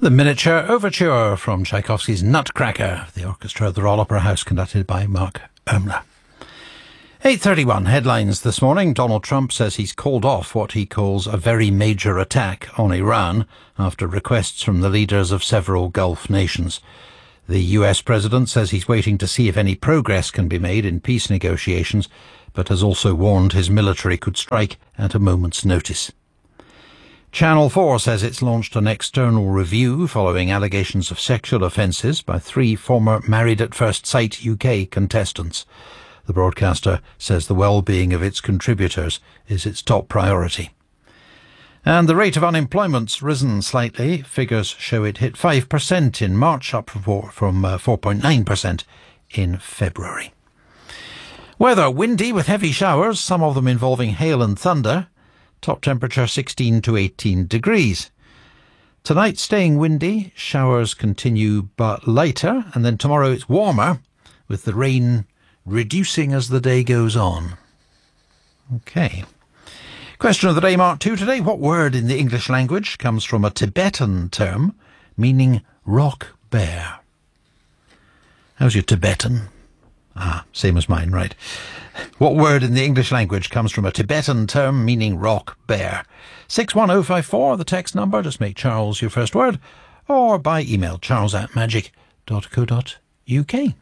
The Miniature Overture from Tchaikovsky's Nutcracker, the orchestra of the Royal Opera House, conducted by Mark Ermler. 8:31 headlines this morning. Donald Trump says he's called off what he calls a very major attack on Iran after requests from the leaders of several Gulf nations. The US president says he's waiting to see if any progress can be made in peace negotiations, but has also warned his military could strike at a moment's notice. Channel 4 says it's launched an external review following allegations of sexual offences by 3 former Married at First Sight UK contestants. The broadcaster says the well-being of its contributors is its top priority. And the rate of unemployment's risen slightly. Figures show it hit 5% in March, up from 4.9% in February. Weather windy with heavy showers, some of them involving hail and thunder. Top temperature 16 to 18 degrees. Tonight staying windy, showers continue but lighter, and then tomorrow it's warmer, with the rain reducing as the day goes on. Okay. Question of the day, Mark 2 today. What word in the English language comes from a Tibetan term meaning rock bear? How's your Tibetan? Same as mine, right. What word in the English language comes from a Tibetan term meaning rock bear? 61054, the text number. Just make Charles your first word, or by email, charles@magic.co.uk.